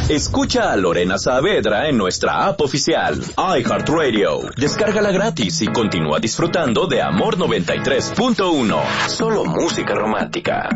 Escucha a Lorena Saavedra en nuestra app oficial, iHeartRadio. Descárgala gratis y continúa disfrutando de Amor 93.1. Solo música romántica.